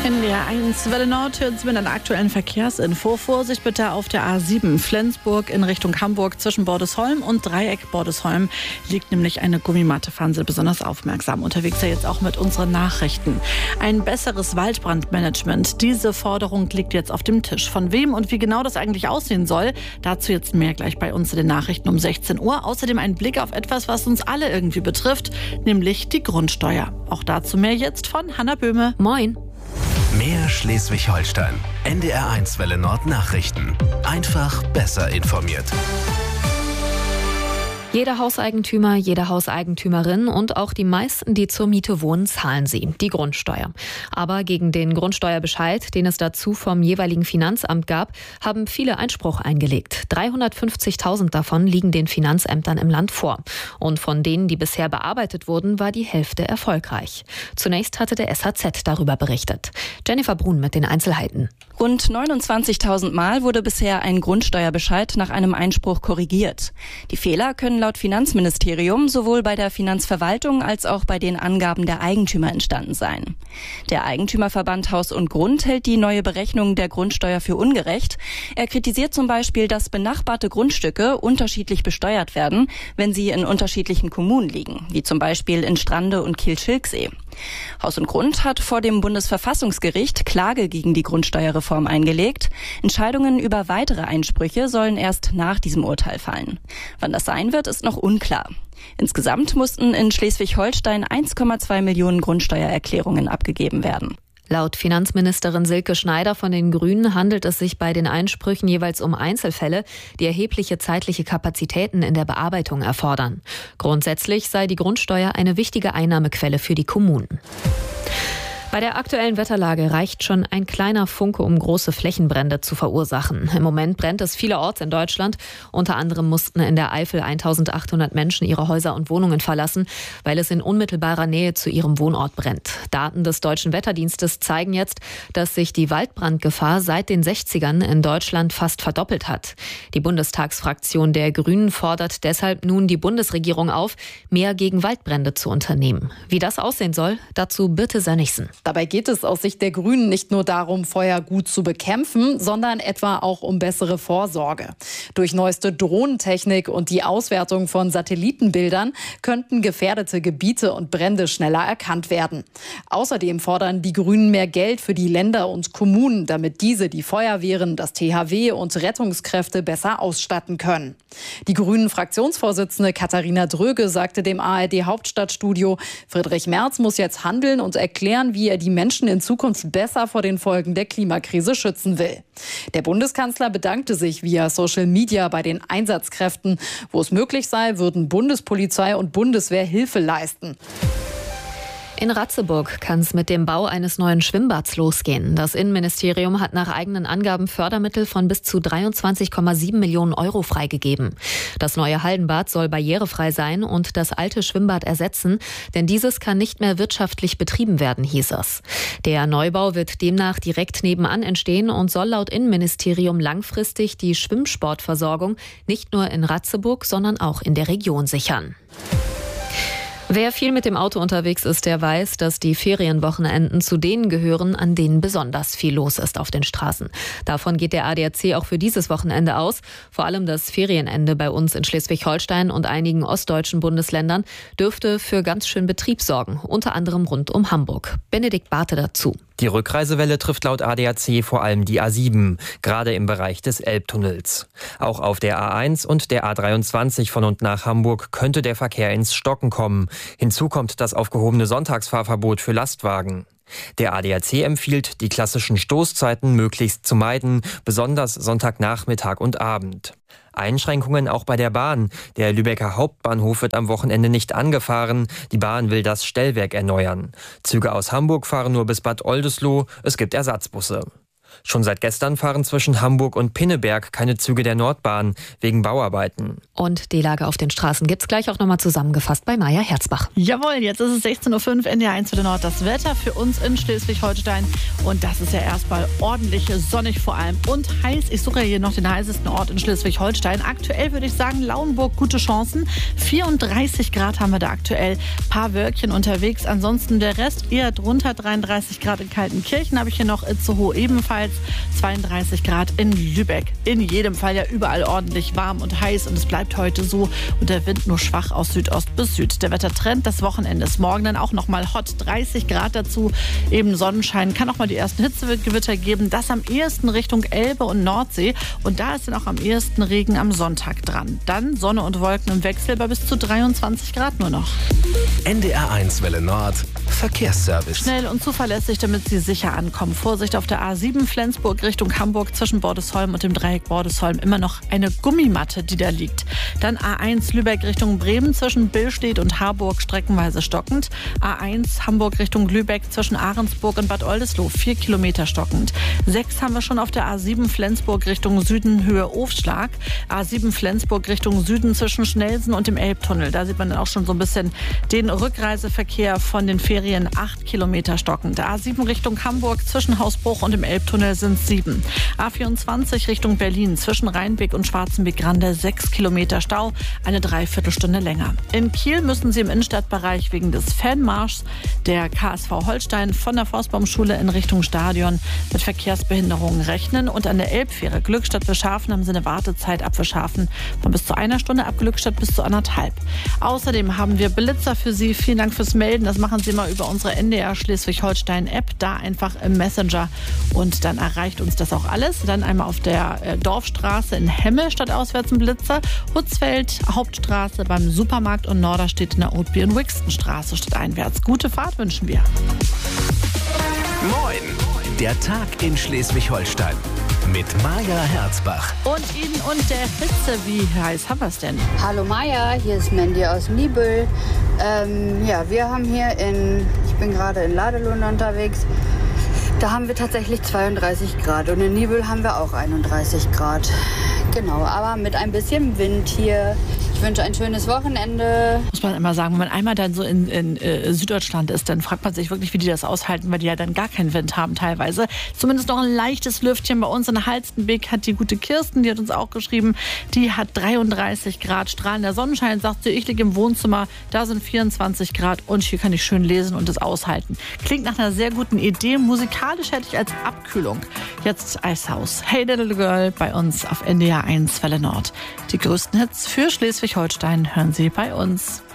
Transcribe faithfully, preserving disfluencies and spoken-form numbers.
N D R eins Welle Nord hört mit einer aktuellen Verkehrsinfo. Vorsicht bitte auf der A sieben Flensburg in Richtung Hamburg zwischen Bordesholm und Dreieck Bordesholm liegt nämlich eine Gummimatte. Fahren Sie besonders aufmerksam unterwegs, ja jetzt auch mit unseren Nachrichten. Ein besseres Waldbrandmanagement. Diese Forderung liegt jetzt auf dem Tisch. Von wem und wie genau das eigentlich aussehen soll, dazu jetzt mehr gleich bei uns in den Nachrichten um sechzehn Uhr. Außerdem ein Blick auf etwas, was uns alle irgendwie betrifft, nämlich die Grundsteuer. Auch dazu mehr jetzt von Hanna Böhme. Moin. Mehr Schleswig-Holstein. N D R eins Welle Nord Nachrichten. Einfach besser informiert. Jeder Hauseigentümer, jede Hauseigentümerin und auch die meisten, die zur Miete wohnen, zahlen sie, die Grundsteuer. Aber gegen den Grundsteuerbescheid, den es dazu vom jeweiligen Finanzamt gab, haben viele Einspruch eingelegt. dreihundertfünfzigtausend davon liegen den Finanzämtern im Land vor. Und von denen, die bisher bearbeitet wurden, war die Hälfte erfolgreich. Zunächst hatte der S H Z darüber berichtet. Jennifer Brun mit den Einzelheiten. Rund neunundzwanzigtausend Mal wurde bisher ein Grundsteuerbescheid nach einem Einspruch korrigiert. Die Fehler können laut Finanzministerium sowohl bei der Finanzverwaltung als auch bei den Angaben der Eigentümer entstanden sein. Der Eigentümerverband Haus und Grund hält die neue Berechnung der Grundsteuer für ungerecht. Er kritisiert zum Beispiel, dass benachbarte Grundstücke unterschiedlich besteuert werden, wenn sie in unterschiedlichen Kommunen liegen, wie zum Beispiel in Strande und Kiel-Schilksee. Haus und Grund hat vor dem Bundesverfassungsgericht Klage gegen die Grundsteuerreform eingelegt. Entscheidungen über weitere Einsprüche sollen erst nach diesem Urteil fallen. Wann das sein wird, ist noch unklar. Insgesamt mussten in Schleswig-Holstein eins Komma zwei Millionen Grundsteuererklärungen abgegeben werden. Laut Finanzministerin Silke Schneider von den Grünen handelt es sich bei den Einsprüchen jeweils um Einzelfälle, die erhebliche zeitliche Kapazitäten in der Bearbeitung erfordern. Grundsätzlich sei die Grundsteuer eine wichtige Einnahmequelle für die Kommunen. Bei der aktuellen Wetterlage reicht schon ein kleiner Funke, um große Flächenbrände zu verursachen. Im Moment brennt es vielerorts in Deutschland. Unter anderem mussten in der Eifel eintausendachthundert Menschen ihre Häuser und Wohnungen verlassen, weil es in unmittelbarer Nähe zu ihrem Wohnort brennt. Daten des Deutschen Wetterdienstes zeigen jetzt, dass sich die Waldbrandgefahr seit den sechzigern in Deutschland fast verdoppelt hat. Die Bundestagsfraktion der Grünen fordert deshalb nun die Bundesregierung auf, mehr gegen Waldbrände zu unternehmen. Wie das aussehen soll, dazu Birte Sönnigsen. Dabei geht es aus Sicht der Grünen nicht nur darum, Feuer gut zu bekämpfen, sondern etwa auch um bessere Vorsorge. Durch neueste Drohnentechnik und die Auswertung von Satellitenbildern könnten gefährdete Gebiete und Brände schneller erkannt werden. Außerdem fordern die Grünen mehr Geld für die Länder und Kommunen, damit diese die Feuerwehren, das T H W und Rettungskräfte besser ausstatten können. Die Grünen-Fraktionsvorsitzende Katharina Dröge sagte dem A R D-Hauptstadtstudio, Friedrich Merz muss jetzt handeln und erklären, wie er die Menschen in Zukunft besser vor den Folgen der Klimakrise schützen will. Der Bundeskanzler bedankte sich via Social Media bei den Einsatzkräften. Wo es möglich sei, würden Bundespolizei und Bundeswehr Hilfe leisten. In Ratzeburg kann es mit dem Bau eines neuen Schwimmbads losgehen. Das Innenministerium hat nach eigenen Angaben Fördermittel von bis zu dreiundzwanzig Komma sieben Millionen Euro freigegeben. Das neue Hallenbad soll barrierefrei sein und das alte Schwimmbad ersetzen, denn dieses kann nicht mehr wirtschaftlich betrieben werden, hieß es. Der Neubau wird demnach direkt nebenan entstehen und soll laut Innenministerium langfristig die Schwimmsportversorgung nicht nur in Ratzeburg, sondern auch in der Region sichern. Wer viel mit dem Auto unterwegs ist, der weiß, dass die Ferienwochenenden zu denen gehören, an denen besonders viel los ist auf den Straßen. Davon geht der A D A C auch für dieses Wochenende aus. Vor allem das Ferienende bei uns in Schleswig-Holstein und einigen ostdeutschen Bundesländern dürfte für ganz schön Betrieb sorgen, unter anderem rund um Hamburg. Benedikt Barthe dazu. Die Rückreisewelle trifft laut A D A C vor allem die A sieben, gerade im Bereich des Elbtunnels. Auch auf der A eins und der A dreiundzwanzig von und nach Hamburg könnte der Verkehr ins Stocken kommen. Hinzu kommt das aufgehobene Sonntagsfahrverbot für Lastwagen. Der A D A C empfiehlt, die klassischen Stoßzeiten möglichst zu meiden, besonders Sonntagnachmittag und Abend. Einschränkungen auch bei der Bahn. Der Lübecker Hauptbahnhof wird am Wochenende nicht angefahren. Die Bahn will das Stellwerk erneuern. Züge aus Hamburg fahren nur bis Bad Oldesloe. Es gibt Ersatzbusse. Schon seit gestern fahren zwischen Hamburg und Pinneberg keine Züge der Nordbahn wegen Bauarbeiten. Und die Lage auf den Straßen gibt's gleich auch nochmal zusammengefasst bei Maja Herzbach. Jawohl, jetzt ist es sechzehn Uhr fünf, N D R eins für den Nord. Das Wetter für uns in Schleswig-Holstein. Und das ist ja erstmal ordentlich sonnig vor allem und heiß. Ich suche hier noch den heißesten Ort in Schleswig-Holstein. Aktuell würde ich sagen, Lauenburg, gute Chancen. vierunddreißig Grad haben wir da aktuell. Paar Wölkchen unterwegs. Ansonsten der Rest eher drunter. dreiunddreißig Grad in Kaltenkirchen habe ich hier noch. Itzehoe ebenfalls. zweiunddreißig Grad in Lübeck. In jedem Fall ja überall ordentlich warm und heiß und es bleibt heute so und der Wind nur schwach aus Südost bis Süd. Der Wettertrend des Wochenendes morgen dann auch noch mal hot, dreißig Grad dazu, eben Sonnenschein, kann auch mal die ersten Hitzegewitter geben, das am ehesten Richtung Elbe und Nordsee und da ist dann auch am ehesten Regen am Sonntag dran. Dann Sonne und Wolken im Wechsel bei bis zu dreiundzwanzig Grad nur noch. N D R eins Welle Nord, Verkehrsservice. Schnell und zuverlässig, damit Sie sicher ankommen. Vorsicht auf der A sieben Flensburg Richtung Hamburg zwischen Bordesholm und dem Dreieck Bordesholm. Immer noch eine Gummimatte, die da liegt. Dann A eins Lübeck Richtung Bremen zwischen Billstedt und Harburg streckenweise stockend. A eins Hamburg Richtung Lübeck zwischen Ahrensburg und Bad Oldesloe vier Kilometer stockend. Sechs haben wir schon auf der A sieben Flensburg Richtung Süden Höhe Ofschlag. A sieben Flensburg Richtung Süden zwischen Schnelsen und dem Elbtunnel. Da sieht man dann auch schon so ein bisschen den Rückreiseverkehr von den Ferien. acht Kilometer stockend. A sieben Richtung Hamburg zwischen Hausbruch und dem Elbtunnel sind sieben. A vierundzwanzig Richtung Berlin zwischen Rheinbeck und Schwarzenbeck-Grande sechs Kilometer Stau, eine Dreiviertelstunde länger. In Kiel müssen Sie im Innenstadtbereich wegen des Fanmarschs der K S V Holstein von der Forstbaumschule in Richtung Stadion mit Verkehrsbehinderungen rechnen und an der Elbfähre Glückstadt-Wischhafen haben Sie eine Wartezeit ab Wischhafen von bis zu einer Stunde, ab Glückstadt bis zu anderthalb. Außerdem haben wir Blitzer für Sie. Vielen Dank fürs Melden. Das machen Sie mal über unsere N D R Schleswig-Holstein-App, da einfach im Messenger und dann erreicht uns das auch alles. Dann einmal auf der äh, Dorfstraße in Hemme stadtauswärts ein Blitzer, Hutzfeld Hauptstraße beim Supermarkt und Norderstedt in der Oatby- und Wixtonstraße stadteinwärts. Gute Fahrt wünschen wir. Moin, der Tag in Schleswig-Holstein mit Maja Herzbach. Und Ihnen und der Hitze, wie heiß haben wir es denn? Hallo Maja, hier ist Mandy aus Nibel. Ähm, ja, wir haben hier in, ich bin gerade in Ladelund unterwegs, da haben wir tatsächlich zweiunddreißig Grad und in Nibel haben wir auch einunddreißig Grad. Genau, aber mit ein bisschen Wind hier. Ich wünsche ein schönes Wochenende. Muss man immer sagen, wenn man einmal dann so in, in äh, Süddeutschland ist, dann fragt man sich wirklich, wie die das aushalten, weil die ja dann gar keinen Wind haben teilweise. Zumindest noch ein leichtes Lüftchen bei uns in Halstenbeck hat die gute Kirsten, die hat uns auch geschrieben, die hat dreiunddreißig Grad strahlender Sonnenschein, sagt sie, ich liege im Wohnzimmer, da sind vierundzwanzig Grad und hier kann ich schön lesen und es aushalten. Klingt nach einer sehr guten Idee. Musikalisch hätte ich als Abkühlung jetzt Eishaus. Hey Little Girl bei uns auf N D R eins Welle Nord. Die größten Hits für Schleswig-Holstein hören Sie bei uns.